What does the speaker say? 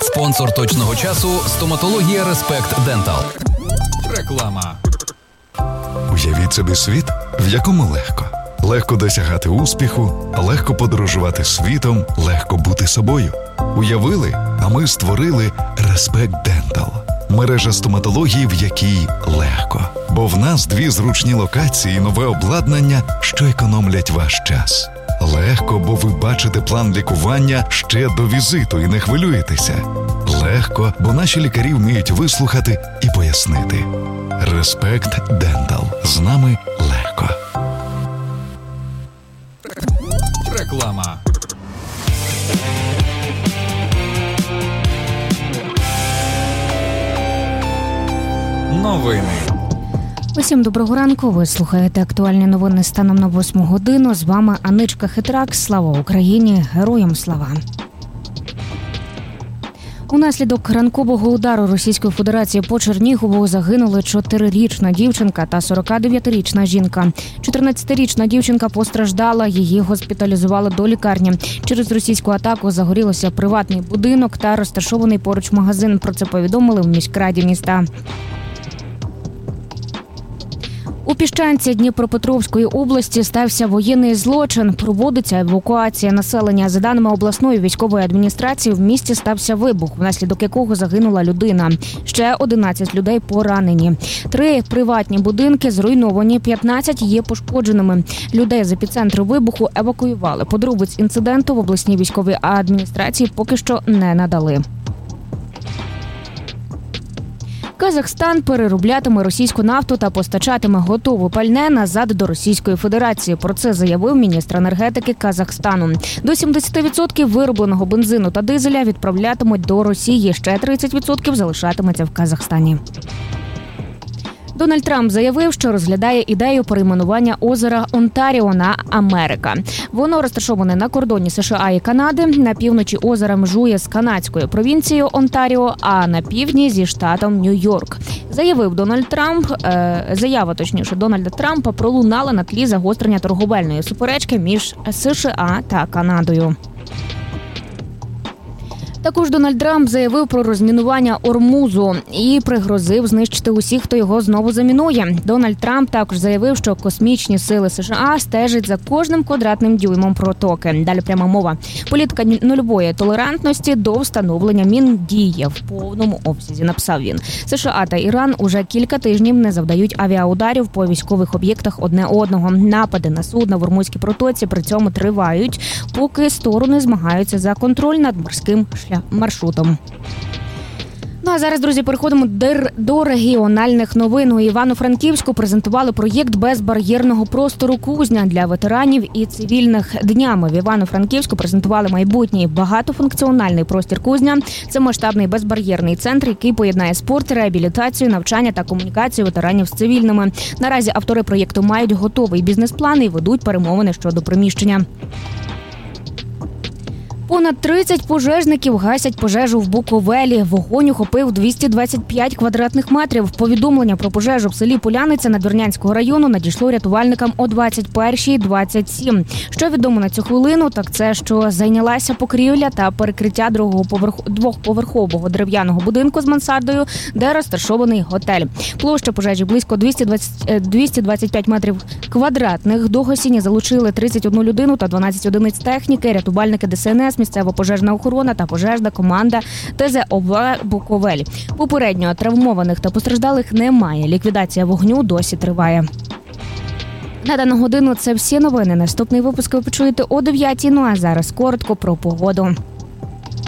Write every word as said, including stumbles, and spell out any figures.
Спонсор точного часу – стоматологія Респект Дентал. Реклама. Уявіть собі світ, в якому легко. Легко досягати успіху, легко подорожувати світом, легко бути собою. Уявили, а ми створили Респект Дентал. Мережа стоматології, в якій легко. Бо в нас дві зручні локації і нове обладнання, що економлять ваш час. Легко, бо ви бачите план лікування ще до візиту і не хвилюєтеся. Легко, бо наші лікарі вміють вислухати і пояснити. Респект Дентал. З нами легко. Реклама. Новини. Усім доброго ранку. Ви слухаєте актуальні новини станом на восьму годину. З вами Аничка Хитрак. Слава Україні! Героям слава! Унаслідок ранкового удару Російської Федерації по Чернігову загинули чотирирічна дівчинка та сорокадев'ятирічна жінка. чотирнадцятирічна дівчинка постраждала, її госпіталізували до лікарні. Через російську атаку загорілося приватний будинок та розташований поруч магазин. Про це повідомили в міськраді міста. У Піщанці Дніпропетровської області стався воєнний злочин. Проводиться евакуація населення. За даними обласної військової адміністрації, в місті стався вибух, внаслідок якого загинула людина. Ще одинадцять людей поранені. Три приватні будинки зруйновані, п'ятнадцять є пошкодженими. Людей з епіцентру вибуху евакуювали. Подробиць інциденту в обласній військовій адміністрації поки що не надали. Казахстан перероблятиме російську нафту та постачатиме готове пальне назад до Російської Федерації. Про це заявив міністр енергетики Казахстану. До сімдесят відсотків виробленого бензину та дизеля відправлятимуть до Росії. Ще тридцять відсотків залишатиметься в Казахстані. Дональд Трамп заявив, що розглядає ідею перейменування озера Онтаріо на Америка. Воно розташоване на кордоні США і Канади. На півночі озера межує з канадською провінцією Онтаріо, а на півдні – зі штатом Нью-Йорк. Заявив Дональд Трамп, е, заява точніше Дональда Трампа пролунала на тлі загострення торговельної суперечки між США та Канадою. Також Дональд Трамп заявив про розмінування Ормузу і пригрозив знищити усіх, хто його знову замінує. Дональд Трамп також заявив, що космічні сили США стежать за кожним квадратним дюймом протоки. Далі пряма мова. Політика нульової толерантності до встановлення мін діє в повному обсязі, написав він. США та Іран уже кілька тижнів не завдають авіаударів по військових об'єктах одне одного. Напади на судна в Ормузькій протоці при цьому тривають, поки сторони змагаються за контроль над морським маршрутом. Ну а зараз, друзі, переходимо до регіональних новин. У Івано-Франківську презентували проєкт безбар'єрного простору «Кузня» для ветеранів і цивільних. Днями в Івано-Франківську презентували майбутній багатофункціональний простір «Кузня». Це масштабний безбар'єрний центр, який поєднає спорт, реабілітацію, навчання та комунікацію ветеранів з цивільними. Наразі автори проєкту мають готовий бізнес-план і ведуть перемовини щодо приміщення. Понад тридцять пожежників гасять пожежу в Буковелі. Вогонь охопив двісті двадцять п'ять квадратних метрів. Повідомлення про пожежу в селі Поляниця Надвірнянського району надійшло рятувальникам о двадцять перша двадцять сім. Що відомо на цю хвилину, так це, що зайнялася покрівля та перекриття другого поверху, двохповерхового дерев'яного будинку з мансардою, де розташований готель. Площа пожежі близько двісті двадцять п'ять метрів квадратних. До гасіння залучили тридцять одну людину та дванадцять одиниць техніки, рятувальники Де Ес Ен Ес, місцева пожежна охорона та пожежна команда Те Зе О В Буковель. Попередньо травмованих та постраждалих немає. Ліквідація вогню досі триває. На дану годину це всі новини. Наступний випуск ви почуєте о дев'ятій. Ну а зараз коротко про погоду.